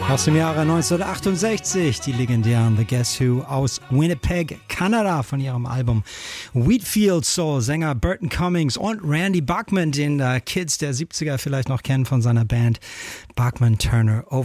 Aus dem Jahre 1968, die legendären The Guess Who aus Winnipeg, Kanada, von ihrem Album Wheatfield Soul, Sänger Burton Cummings und Randy Bachman, den Kids der 70er vielleicht noch kennen von seiner Band Bachman Turner